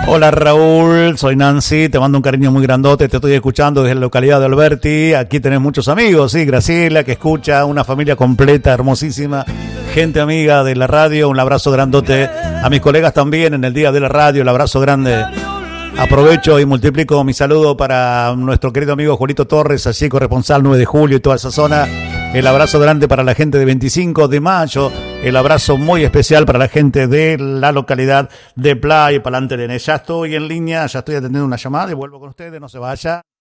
Hola Raúl, soy Nancy, te mando un cariño muy grandote, te estoy escuchando desde la localidad de Alberti, aquí tenés muchos amigos, sí, Graciela que escucha, una familia completa, hermosísima, gente amiga de la radio, un abrazo grandote, a mis colegas también en el día de la radio, el abrazo grande. Aprovecho y multiplico mi saludo para nuestro querido amigo Julito Torres, allí corresponsal 9 de julio y toda esa zona. El abrazo grande para la gente de 25 de mayo. El abrazo muy especial para la gente de la localidad de Playa Palante Arenas. Ya estoy en línea, ya estoy atendiendo una llamada y vuelvo con ustedes, no se vaya.